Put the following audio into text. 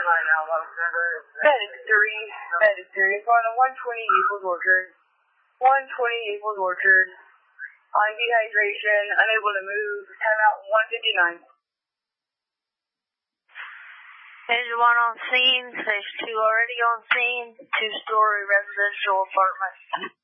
Medic 3. It's on a 120 equals Orchard. 120 equals Orchard. On dehydration, unable to move. Timeout 159. Phase 1 on scene. Phase 2 already on scene. 2-story residential apartment.